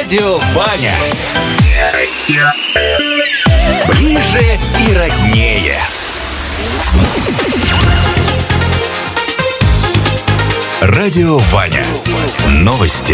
Радио Ваня. Ближе и роднее. Радио Ваня. Новости.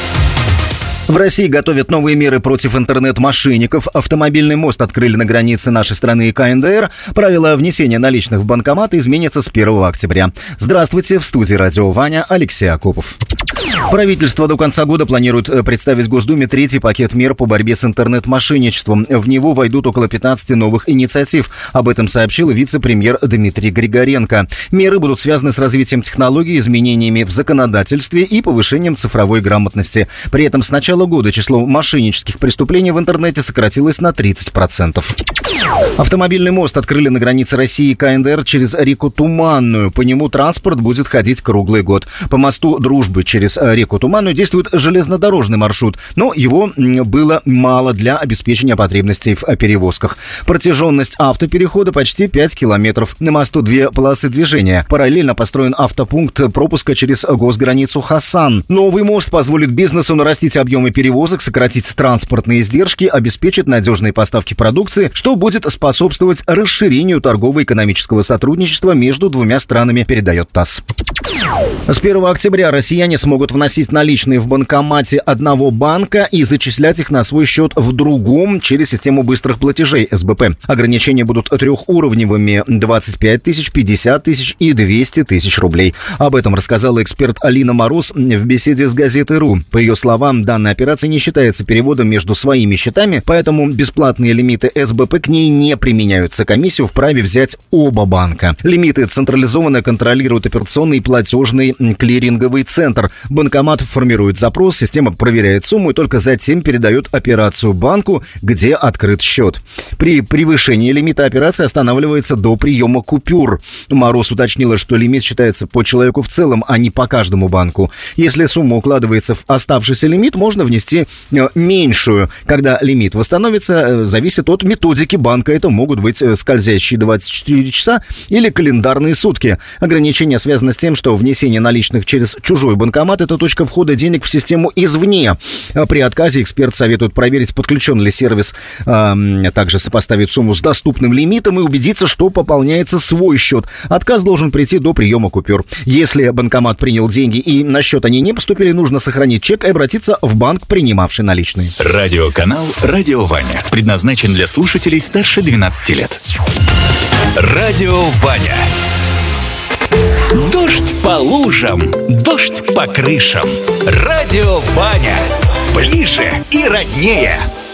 В России готовят новые меры против интернет-мошенников. Автомобильный мост открыли на границе нашей страны и КНДР. Правила внесения наличных в банкоматы изменятся с 1 октября. Здравствуйте, в студии Радио Ваня Алексей Акопов. Правительство до конца года планирует представить Госдуме третий пакет мер по борьбе с интернет-мошенничеством. В него войдут около 15 новых инициатив. Об этом сообщил вице-премьер Дмитрий Григоренко. Меры будут связаны с развитием технологий, изменениями в законодательстве и повышением цифровой грамотности. При этом с начала года число мошеннических преступлений в интернете сократилось на 30%. Автомобильный мост открыли на границе России и КНДР через реку Туманную. По нему транспорт будет ходить круглый год. По мосту Дружбы через реку Туманную действует железнодорожный маршрут, но его было мало для обеспечения потребностей в перевозках. Протяженность автоперехода почти 5 километров. На мосту 2 полосы движения. Параллельно построен автопункт пропуска через госграницу Хасан. Новый мост позволит бизнесу нарастить объемы перевозок, сократить транспортные издержки, обеспечит надежные поставки продукции, что будет способствовать расширению торгово-экономического сотрудничества между двумя странами, передает ТАСС. С 1 октября россияне смогут вносить наличные в банкомате одного банка и зачислять их на свой счет в другом через систему быстрых платежей СБП. Ограничения будут трехуровневыми: 25 тысяч, 50 тысяч и 200 тысяч рублей. Об этом рассказала эксперт Алина Мороз в беседе с Газетой.ру. По ее словам, данная операция не считается переводом между своими счетами, поэтому бесплатные лимиты СБП к ней не применяются. Комиссию вправе взять оба банка. Лимиты централизованно контролирует операционный и платежный клиринговый центр. Банкомат формирует запрос, система проверяет сумму и только затем передает операцию банку, где открыт счет. При превышении лимита операция останавливается до приема купюр. Мороз уточнила, что лимит считается по человеку в целом, а не по каждому банку. Если сумма укладывается в оставшийся лимит, можно внести меньшую. Когда лимит восстановится, зависит от методики банка. Это могут быть скользящие 24 часа или календарные сутки. Ограничение связано с тем, что внесение наличных через чужой банкомат – это точка входа денег в систему извне. При отказе эксперт советует проверить, подключен ли сервис, также сопоставить сумму с доступным лимитом и убедиться, что пополняется свой счет. Отказ должен прийти до приема купюр. Если банкомат принял деньги и на счет они не поступили, нужно сохранить чек и обратиться в банк, принимавший наличные. Радиоканал «Радио Ваня» предназначен для слушателей старше 12 лет. Радио Ваня. Дождь по лужам, дождь по крышам. Радио Ваня. Ближе и роднее.